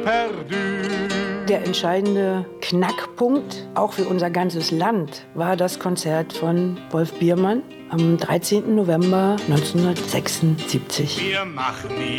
perdu. Der entscheidende Knackpunkt, auch für unser ganzes Land, war das Konzert von Wolf Biermann am 13. November 1976. Wir machen